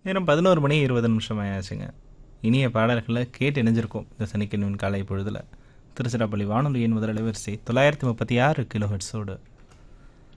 நேரம் 11 மணி 20 நிமிஷம் ஆயாச்சுங்க. இனிய பாடல்களை கேட்டு இணைஞ்சிருக்கோம் இந்த சனிக்கிழமை காலை பொழுதுல. திருச்சிராப்பள்ளி வானொலியின் முதல் அலைவரிசை 936 கிலோஹெட்ஸோடு